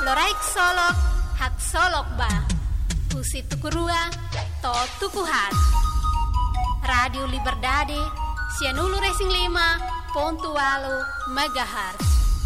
Loraik solok, hak solok ba. Pusi tukurua, to tukuhat. Radio Liberdade, Sianulu Racing 5.8 MHz.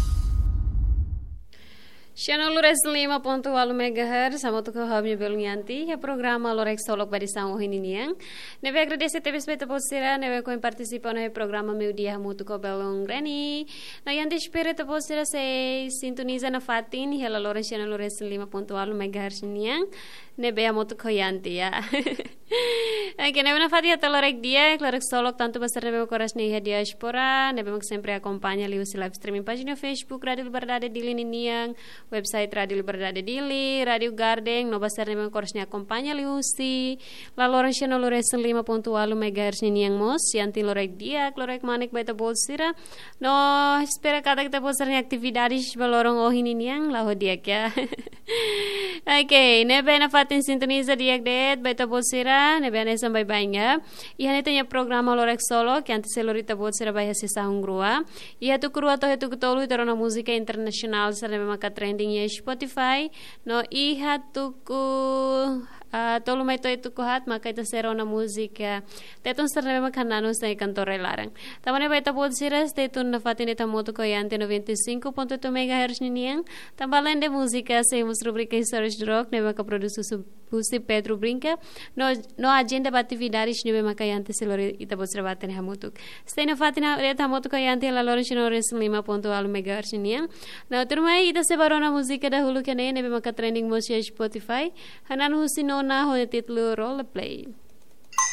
Channel Racing 5.8 MHz, sama tu kau habis belunganti ya programa Loraik solok badi sango hininiang. Neve agradece TV Speta Posira, neve ko participa no programa meu dia mutu ko belong reni. Na yanti espera te posira se sintoniza na fatin hela Lora Channel Racing 5.8 MHz niang. Nebe amotu ko yanti ya. Que neve na fatin até Loraik dia, Loraik solok tanto besar neve coras ni diaspora, neve mak sempre acompanha ali o live streaming página Facebook Radio Liberdade Dili niang. Website Radio Liberdade Dili, Radio Garden, no basar memang korosnya kompanya liusi, la Lorenzo no Lorenzo 5.8 MHz ni yang mos, yanti lorek dia, lorek manik baita bolsira, no espera kata kita bolsirnya aktividades balorong oh ini yang la dia kya. Okay, nebe na fatin sintoniza diak det baita bolsira, nebe na sampai banyak. Ihan itu programa lorek solo, que antes selorita bolsira bahaya sisa hungrua. Ia tu kurua to hetu kutolu terona musika internasional sarne maka trending ya Spotify no iha tuku tolu mai to itu kuhat maka itu serona musika tetun sarne makanano sa kantore larang tamane baita bolsiras tetun na fatin eta moto ko yante 95.1 MHz niniang tambalan de musika se mus rubrica Stories Rock ne maka produsu Pusi Pedro Brinca no agenda atividades ne maka yante selori ita bolsira baten hamutuk stena fatina eta moto ko yante la Lorenzo Racing 5.8 MHz niniang na turmai ita se barona musika dahulu kene ne maka trending musik Spotify hanan husino na ho titlu role play.